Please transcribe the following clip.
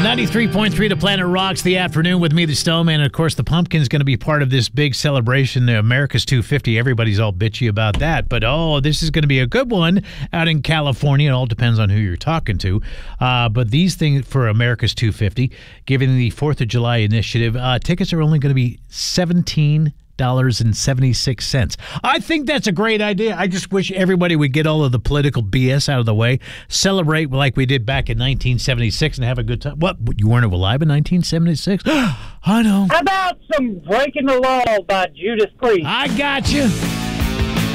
93.3 to Planet Rocks, the afternoon with me, the Stoneman. And, of course, the Pumpkin's going to be part of this big celebration, America's 250. Everybody's all bitchy about that. But, this is going to be a good one out in California. It all depends on who you're talking to. But these things for America's 250, given the 4th of July initiative, tickets are only going to be $17.76. I think that's a great idea. I just wish everybody would get all of the political BS out of the way, celebrate like we did back in 1976 and have a good time. What, you weren't alive in 1976? I know. How about some Breaking the Law by Judas Priest? I got you.